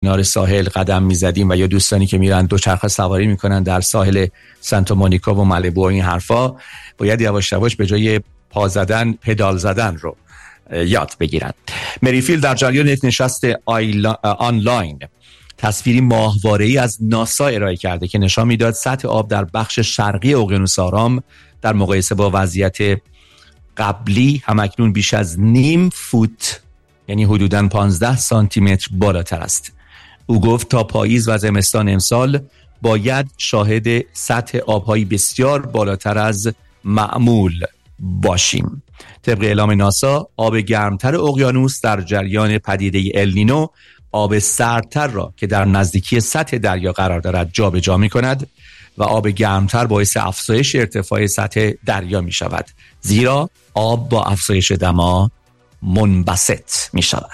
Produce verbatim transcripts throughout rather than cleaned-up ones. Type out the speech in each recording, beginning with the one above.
کنار ساحل قدم میزدیم و یا دوستانی که میرن دوچرخه سواری میکنن در ساحل سانتا مونیکا و مالیبو و این حرفا، باید یواش یواش به جای پا زدن پدال زدن رو یاد بگیرن. مریفیلد در جریان یک نشست آنلاین تصویری ماهواره‌ای از ناسا ارائه کرده که نشان میداد سطح آب در بخش شرقی اقیانوس آرام در مقایسه با وضعیت قبلی همکنون بیش از نیم فوت، یعنی حدوداً پانزده سانتی متر بالاتر است. او گفت تا پاییز و زمستان امسال باید شاهد سطح آب‌های بسیار بالاتر از معمول باشیم. طبق اعلام ناسا، آب گرمتر اقیانوس در جریان پدیده النینو آب سردتر را که در نزدیکی سطح دریا قرار دارد جابجا می‌کند و آب گرمتر باعث افزایش ارتفاع سطح دریا می‌شود، زیرا آب با افزایش دما منبسط می‌شود.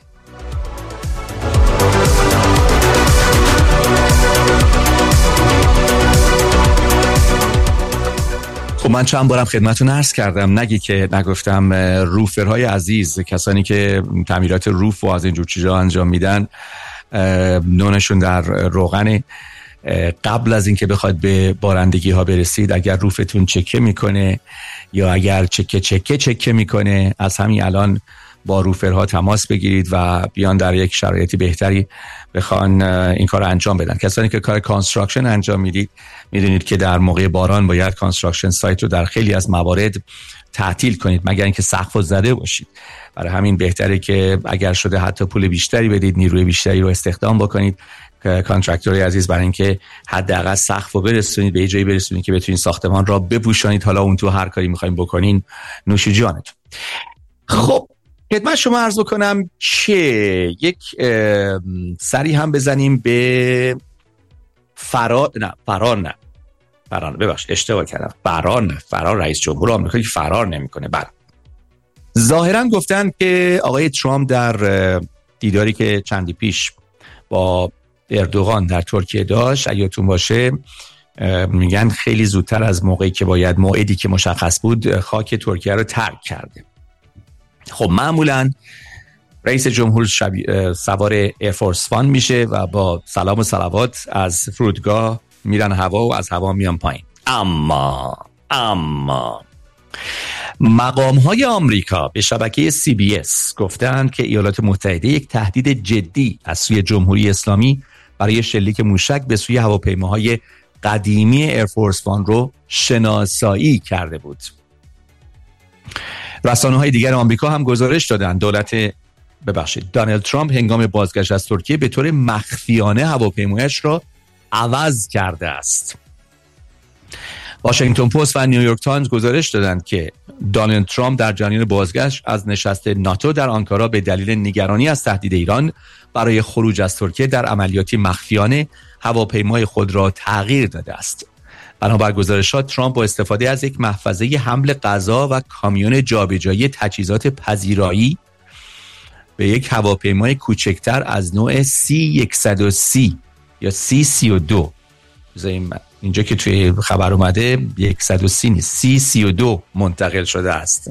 خب من چند بارم خدمتتون عرض کردم، نگی که نگفتم، روفرهای عزیز، کسانی که تعمیرات روف و از اینجور چیزا انجام میدن، نونشون در روغن. قبل از اینکه بخواد به بارندگی ها برسید، اگر روفتون چکه میکنه یا اگر چکه چکه چکه میکنه، از همین الان با روفرها تماس بگیرید و بیان در یک شرایطی بهتری بخوان این کار انجام بدن. کسانی که کار کانستراکشن انجام میدید میدونید که در موقع باران باید کانستراکشن سایت رو در خیلی از موارد تعطیل کنید مگر اینکه سقف زده باشید. برای همین بهتره که اگر شده حتی پول بیشتری بدید، نیروی بیشتری رو استخدام بکنید کانترکتورای عزیز، برای اینکه حداقل سقف رو برسونید به جایی برسونید که بتونید ساختمان را بپوشانید. حالا اون تو هر کاری می‌خواید بکنین نوش جانتون. خب خدمت شما عرض بکنم که یک سری هم بزنیم به فرار نه فرار نه فرار ببخش اشتباه کردم فرار نه فرار رئیس جمهور آمریکا که فرار نمیکنه. بله، ظاهرا گفتن که آقای ترامپ در دیداری که چندی پیش با اردوغان در ترکیه داشت، اگرتون باشه، میگن خیلی زودتر از موقعی که باید، موعدی که مشخص بود، خاک ترکیه رو ترک کرده. خب معمولاً رئیس جمهور شبی... سوار ایرفورس وان میشه و با سلام و صلوات از فرودگاه میرن هوا و از هوا میان پایین. اما اما مقام‌های آمریکا به شبکه سی بی اس گفتند که ایالات متحده یک تهدید جدی از سوی جمهوری اسلامی برای شلیک موشک به سوی هواپیماهای قدیمی ایرفورس وان رو شناسایی کرده بود. رسانه‌های دیگر آمریکا هم گزارش دادند دولت ببخشید دونالد ترامپ هنگام بازگشت از ترکیه به طور مخفیانه هواپیمایش را عوض کرده است. واشنگتن پست و نیویورک تایمز گزارش دادند که دونالد ترامپ در جریان بازگشت از نشست ناتو در آنکارا به دلیل نگرانی از تهدید ایران برای خروج از ترکیه در عملیاتی مخفیانه هواپیمای خود را تغییر داده است. بنابر گزارشات، ترامپ با استفاده از یک محفظه حمل غذا و کامیون جابجایی تجهیزات پذیرایی به یک هواپیمای کوچکتر از نوع سی صد و سی یا سی سی و دو، اینجا که توی خبر اومده صد و سی نیست، سی سی و دو منتقل شده است.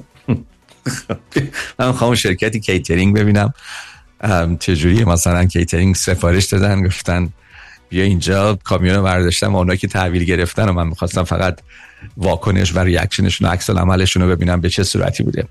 من خواهم شرکتی کیترینگ ببینم چجوریه، مثلا کیترینگ سفارش دادن گفتن بیا اینجا کامیون رو برداشتم و اونایی که تحویل گرفتن و من میخواستم فقط واکنش و ریاکشنشون و عکس العملشون رو ببینم به چه صورتی بوده.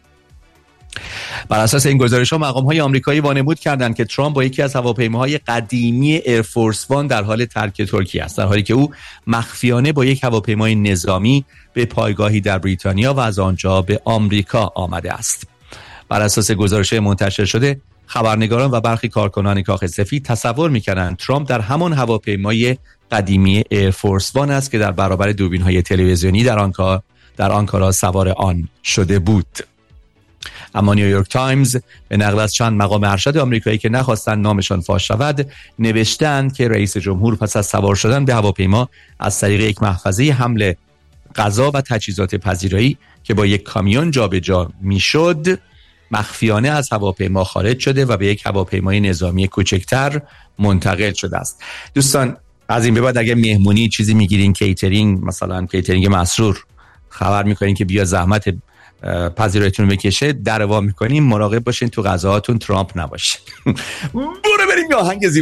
بر اساس این گزارش‌ها مقام‌های آمریکایی وانمود کردند که ترامپ با یکی از هواپیماهای قدیمی ایرفورس وان در حال ترک ترکیه است، در حالی که او مخفیانه با یک هواپیمای نظامی به پایگاهی در بریتانیا و از آنجا به آمریکا آمده است. بر اساس گزارش‌های منتشر شده، خبرنگاران و برخی کارکنان کاخ سفید تصور می‌کردند ترامپ در همان هواپیمای قدیمی ایرفورس وان است که در برابر دوربین‌های تلویزیونی در آنکارا در آنکارا سوار آن شده بود. اما نیویورک تایمز به نقل از چند مقام ارشد آمریکایی که نخواستند نامشان فاش شود نوشتند که رئیس جمهور پس از سوار شدن به هواپیما از طریق یک محفظه حمل غذا و تجهیزات پذیرایی که با یک کامیون جابجا میشد مخفیانه از هواپیما خارج شده و به یک هواپیمای نظامی کوچکتر منتقل شده است. دوستان از این به بعد اگه مهمونی چیزی میگیرین، کیترینگ، مثلا کیترینگ مسرور، خبر میکنین که بیا زحمت پذیراییتون رو بکشه، در وا میکنین، مراقب باشین تو غذاهاتون ترامپ نباشه. برو بریم یه آهنگ